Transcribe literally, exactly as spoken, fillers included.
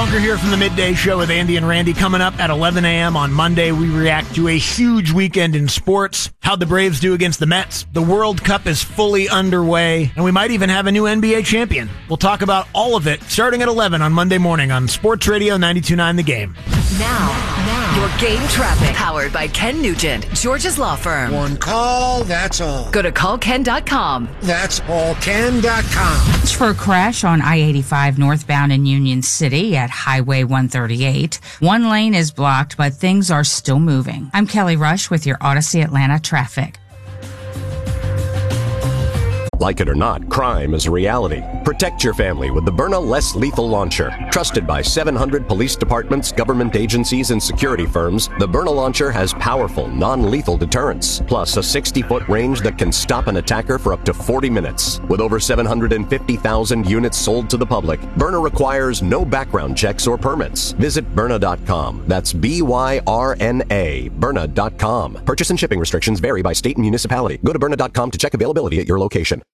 Bunker here from the Midday Show with Andy and Randy. Coming up at eleven a.m. on Monday, we react to a huge weekend in sports. How'd the Braves do against the Mets? The World Cup is fully underway, and we might even have a new N B A champion. We'll talk about all of it starting at eleven on Monday morning on Sports Radio ninety-two point nine The Game. Now, now, your game traffic. Powered by Ken Nugent, George's Law Firm. One call, that's all. Go to call ken dot com. That's all ken dot com. It's for a crash on I eighty-five northbound in Union City at Highway one thirty-eight. One lane is blocked, but things are still moving. I'm Kelly Rush with your Odyssey Atlanta traffic. Like it or not, crime is a reality. Protect your family with the Byrna Less Lethal Launcher. Trusted by seven hundred police departments, government agencies, and security firms, the Byrna Launcher has powerful, non-lethal deterrence, plus a sixty-foot range that can stop an attacker for up to forty minutes. With over seven hundred fifty thousand units sold to the public, Byrna requires no background checks or permits. Visit Byrna dot com. That's B Y R N A, Byrna dot com. Purchase and shipping restrictions vary by state and municipality. Go to Byrna dot com to check availability at your location.